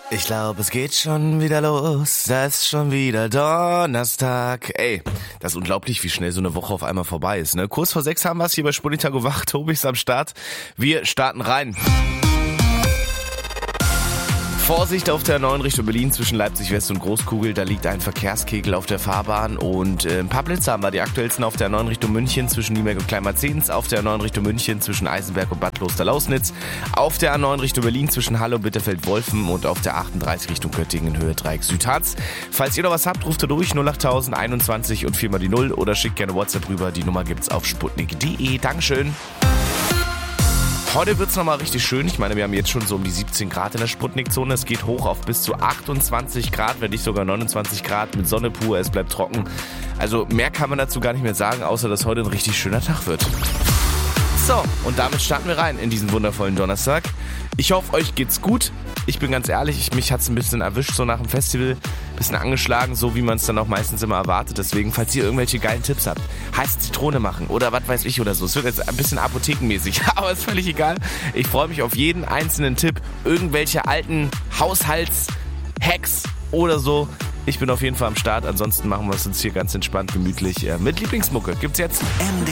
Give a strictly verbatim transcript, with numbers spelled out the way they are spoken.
Ich glaube, es geht schon wieder los. Da ist schon wieder Donnerstag. Ey, das ist unglaublich, wie schnell so eine Woche auf einmal vorbei ist, ne? Kurz vor sechs haben wir es hier bei Sputnik gewacht. Tobi ist am Start. Wir starten rein. Vorsicht auf der neuen Richtung Berlin zwischen Leipzig West und Großkugel. Da liegt ein Verkehrskegel auf der Fahrbahn und äh, ein paar Blitze haben wir. Die aktuellsten auf der neuen Richtung München zwischen Nieberg und Kleinmarzens, auf der neuen Richtung München zwischen Eisenberg und Bad Kloster-Lausnitz, auf der A neun Richtung Berlin zwischen Halle und Bitterfeld-Wolfen und auf der achtunddreißig Richtung Göttingen Höhe Dreieck Südharz. Falls ihr noch was habt, ruft ihr durch null achttausend einundzwanzig und viermal die Null oder schickt gerne WhatsApp rüber. Die Nummer gibt's auf sputnik punkt de. Dankeschön. Heute wird's nochmal richtig schön. Ich meine, wir haben jetzt schon so um die siebzehn Grad in der Sputnik-Zone. Es geht hoch auf bis zu achtundzwanzig Grad, wenn nicht sogar neunundzwanzig Grad mit Sonne pur. Es bleibt trocken. Also mehr kann man dazu gar nicht mehr sagen, außer dass heute ein richtig schöner Tag wird. So, und damit starten wir rein in diesen wundervollen Donnerstag. Ich hoffe, euch geht's gut. Ich bin ganz ehrlich, ich, mich hat's ein bisschen erwischt, so nach dem Festival. Ein bisschen angeschlagen, so wie man es dann auch meistens immer erwartet. Deswegen, falls ihr irgendwelche geilen Tipps habt, heiße Zitrone machen oder was weiß ich oder so. Es wird jetzt ein bisschen apothekenmäßig, aber ist völlig egal. Ich freue mich auf jeden einzelnen Tipp. Irgendwelche alten Haushaltshacks oder so. Ich bin auf jeden Fall am Start. Ansonsten machen wir es uns hier ganz entspannt, gemütlich. Mit Lieblingsmucke gibt's jetzt.